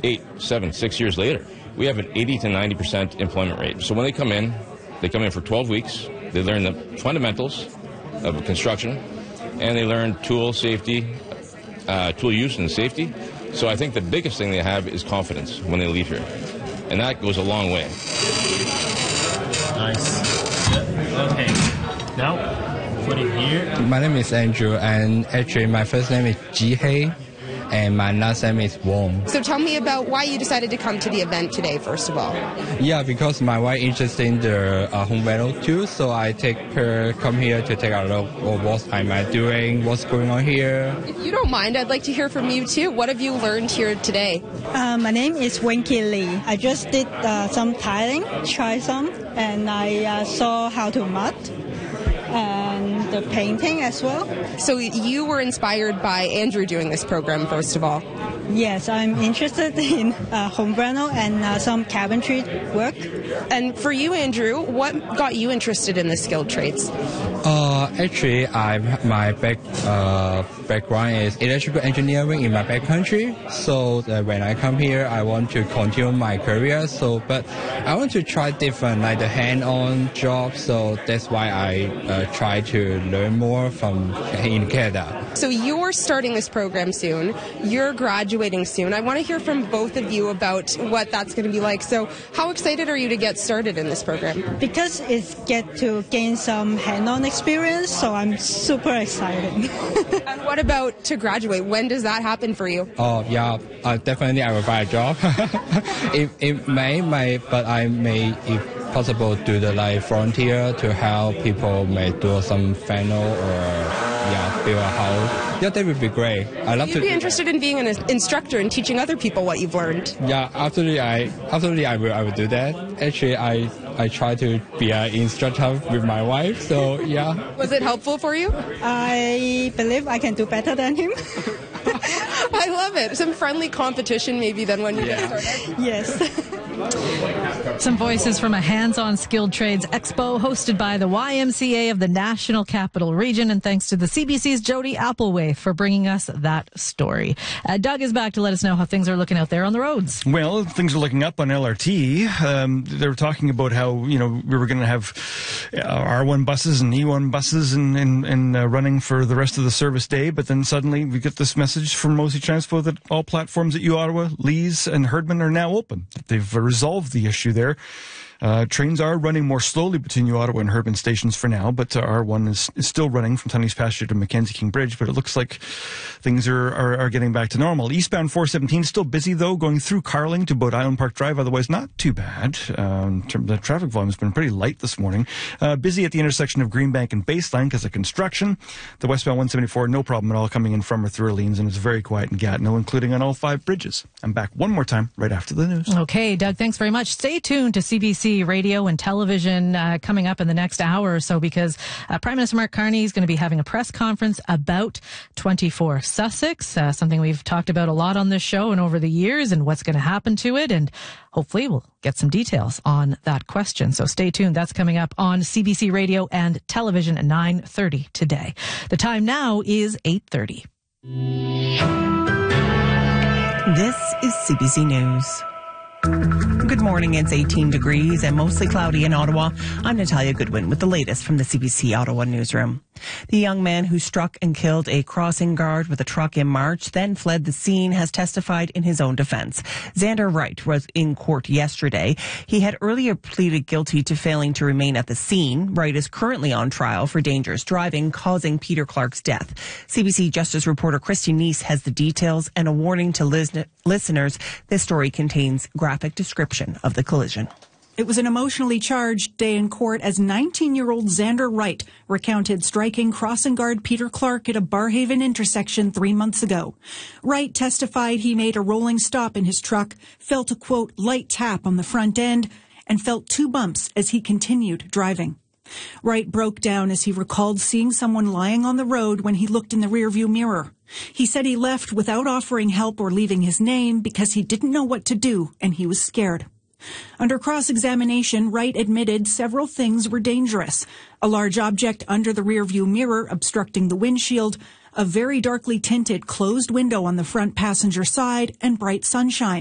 8, 7, 6 years later, we have an 80 to 90% employment rate. So when they come in for 12 weeks. They learn the fundamentals of construction, and they learn tool safety, tool use and safety. So I think the biggest thing they have is confidence when they leave here, and that goes a long way. Nice. Okay. Now, put it here. My name is Andrew, and actually my first name is Ji-Hei, and my last name is Wong. So tell me about why you decided to come to the event today, first of all. Yeah, because my wife is interested in the home rental too, so I take her come here to take a look at what am I doing, what's going on here. If you don't mind, I'd like to hear from you too. What have you learned here today? My name is Winky Lee. I just did some tiling, try some, and I saw how to mud and the painting as well. So you were inspired by Andrew doing this program, first of all? Yes, I'm interested in home rental and some carpentry work. And for you, Andrew, what got you interested in the skilled trades? Actually, my background is electrical engineering in my back country. So when I come here, I want to continue my career. But I want to try different, like the hand-on jobs. So that's why I try to learn more in Canada. So you're starting this program soon. You're graduating soon. I want to hear from both of you about what that's going to be like. So how excited are you to get started in this program? Because it's get to gain some hand-on experience, so I'm super excited. And what about to graduate? When does that happen for you? Oh, yeah, definitely I will find a job. But I may, if possible, do the volunteer to help people may do some final or build a house. Yeah, that would be great. I love You'd be interested in being an instructor and teaching other people what you've learned. Yeah, absolutely. I will do that. Actually, I try to be an instructor with my wife. So yeah. Was it helpful for you? I believe I can do better than him. I love it. Some friendly competition maybe than when you get started. Yes. Some voices from a hands-on skilled trades expo hosted by the YMCA of the National Capital Region, and thanks to the CBC's Jody Appleway for bringing us that story. Doug is back to let us know how things are looking out there on the roads. Well, things are looking up on LRT. They were talking about how, we were going to have R1 buses and E1 buses and running for the rest of the service day, but then suddenly we get this message from Mosi Transpo that all platforms at U Ottawa, Lees and Herdman are now open. They've resolved the issue there. Trains are running more slowly between U Ottawa and Herdman stations for now, but R1 is still running from Tunney's Pasture to Mackenzie King Bridge, but it looks like things are getting back to normal. Eastbound 417 still busy, though, going through Carling to Boat Island Park Drive, otherwise not too bad. The traffic volume has been pretty light this morning. Busy at the intersection of Greenbank and Baseline because of construction. The westbound 174, no problem at all coming in from or through Orleans, and it's very quiet in Gatineau, including on all 5 bridges. I'm back one more time right after the news. Okay, Doug, thanks very much. Stay tuned to CBC Radio and television coming up in the next hour or so, because Prime Minister Mark Carney is going to be having a press conference about 24 Sussex, something we've talked about a lot on this show and over the years, and what's going to happen to it, and hopefully we'll get some details on that question. So stay tuned. That's coming up on CBC Radio and television at 9:30 today. The time now is 8:30. This is CBC News. Good morning. It's 18 degrees and mostly cloudy in Ottawa. I'm Natalia Goodwin with the latest from the CBC Ottawa newsroom. The young man who struck and killed a crossing guard with a truck in March, then fled the scene, has testified in his own defense. Xander Wright was in court yesterday. He had earlier pleaded guilty to failing to remain at the scene. Wright is currently on trial for dangerous driving, causing Peter Clark's death. CBC Justice reporter Christy Neese has the details and a warning to listeners. This story contains graphic description of the collision. It was an emotionally charged day in court as 19-year-old Xander Wright recounted striking crossing guard Peter Clark at a Barhaven intersection 3 months ago. Wright testified he made a rolling stop in his truck, felt a, quote, light tap on the front end, and felt 2 bumps as he continued driving. Wright broke down as he recalled seeing someone lying on the road when he looked in the rearview mirror. He said he left without offering help or leaving his name because he didn't know what to do and he was scared. Under cross-examination, Wright admitted several things were dangerous. A large object under the rearview mirror obstructing the windshield, a very darkly tinted closed window on the front passenger side, and bright sunshine.